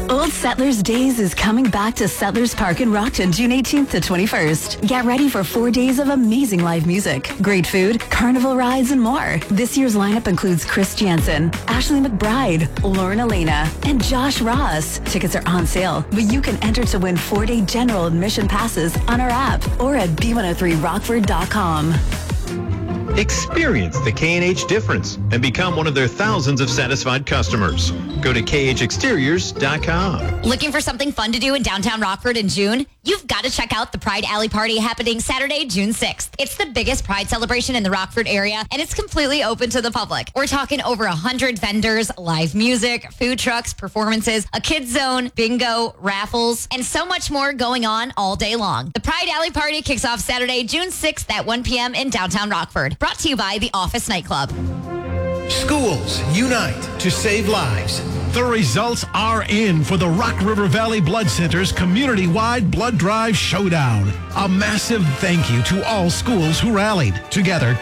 Old Settlers Days is coming back to Settlers Park in Rockton, June 18th to 21st. Get ready for 4 days of amazing live music, great food, carnival rides, and more. This year's lineup includes Chris Jansen, Ashley McBride, Lauren Elena, and Josh Ross. Tickets are on sale, but you can enter to win 4-day general admission passes on our app or at b103rockford.com. Experience the K&H difference and become one of their thousands of satisfied customers. Go to khexteriors.com. Looking for something fun to do in downtown Rockford in June? You've got to check out the Pride Alley Party happening Saturday, June 6th. It's the biggest Pride celebration in the Rockford area, and it's completely open to the public. We're talking over 100 vendors, live music, food trucks, performances, a kids zone, bingo, raffles, and so much more going on all day long. The Pride Alley Party kicks off Saturday, June 6th at 1 p.m. in downtown Rockford. Brought to you by the Office Nightclub. Schools unite to save lives. The results are in for the Rock River Valley Blood Center's community-wide blood drive showdown. A massive thank you to all schools who rallied. Together,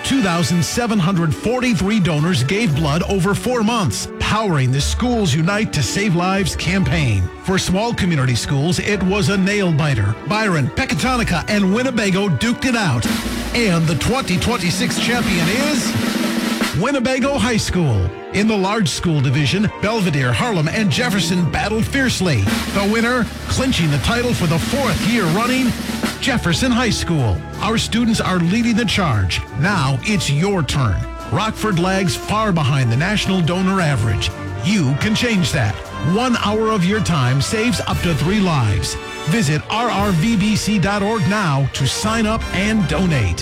2,743 donors gave blood over 4 months, powering the Schools Unite to Save Lives campaign. For small community schools, it was a nail-biter. Byron, Pecatonica, and Winnebago duked it out. And the 2026 champion is Winnebago High School. In the large school division, Belvedere, Harlem, and Jefferson battled fiercely. The winner, clinching the title for the 4th year running, Jefferson High School. Our students are leading the charge. Now it's your turn. Rockford lags far behind the national donor average. You can change that. 1 hour of your time saves up to 3 lives. Visit rrvbc.org now to sign up and donate.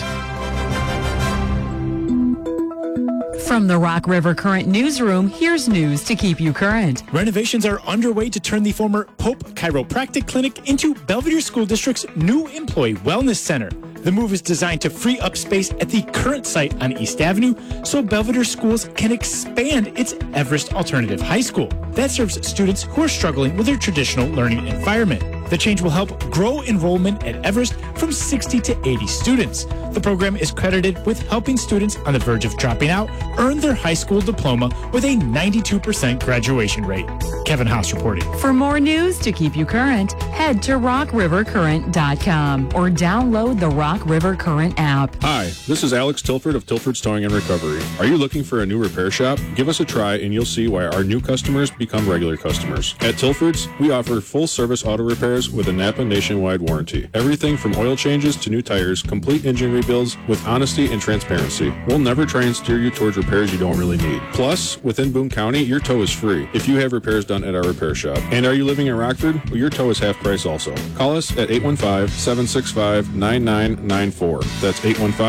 From the Rock River Current Newsroom, here's news to keep you current. Renovations are underway to turn the former Pope Chiropractic Clinic into Belvedere School District's new Employee Wellness Center. The move is designed to free up space at the current site on East Avenue so Belvedere Schools can expand its Everest Alternative High School. That serves students who are struggling with their traditional learning environment. The change will help grow enrollment at Everest from 60 to 80 students. The program is credited with helping students on the verge of dropping out earn their high school diploma with a 92% graduation rate. Kevin Haas reporting. For more news to keep you current, head to rockrivercurrent.com or download the Rock River Current app. Hi, this is Alex Tilford of Tilford's Towing and Recovery. Are you looking for a new repair shop? Give us a try and you'll see why our new customers become regular customers. At Tilford's, we offer full-service auto repairs with a Napa nationwide warranty. Everything from oil changes to new tires, complete engine rebuilds with honesty and transparency. We'll never try and steer you towards repairs you don't really need. Plus, within Boone County, your tow is free if you have repairs done at our repair shop. And are you living in Rockford? Well, your tow is half price also. Call us at 815-765-9994. That's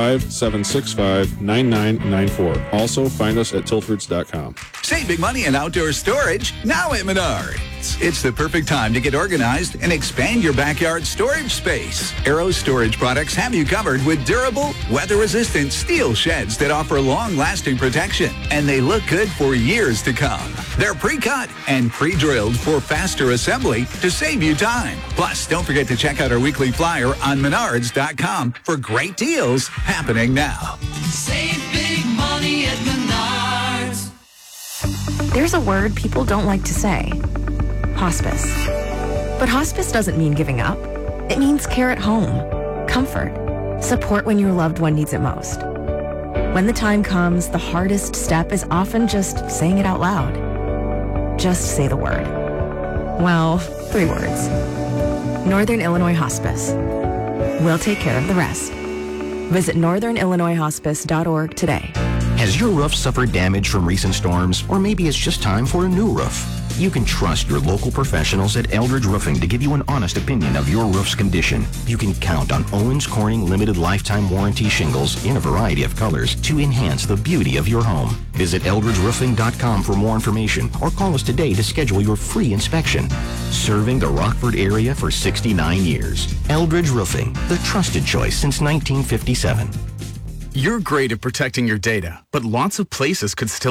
815-765-9994. Also, find us at tilfords.com. Save big money in outdoor storage now at Menards. It's the perfect time to get organized and expand your backyard storage space. Arrow Storage Products have you covered with durable, weather-resistant steel sheds that offer long-lasting protection, and they look good for years to come. They're pre-cut and pre-drilled for faster assembly to save you time. Plus, don't forget to check out our weekly flyer on Menards.com for great deals happening now. Save big money at Menards. There's a word people don't like to say. Hospice. But hospice doesn't mean giving up. It means care at home, comfort, support when your loved one needs it most. When the time comes, the hardest step is often just saying it out loud. Just say the word. Well, 3 words. Northern Illinois Hospice. We'll take care of the rest. Visit northernillinoishospice.org today. Has your roof suffered damage from recent storms? Or maybe it's just time for a new roof? You can trust your local professionals at Eldridge Roofing to give you an honest opinion of your roof's condition. You can count on Owens Corning Limited Lifetime Warranty shingles in a variety of colors to enhance the beauty of your home. Visit eldridgeroofing.com for more information or call us today to schedule your free inspection. Serving the Rockford area for 69 years. Eldridge Roofing, the trusted choice since 1957. You're great at protecting your data, but lots of places could still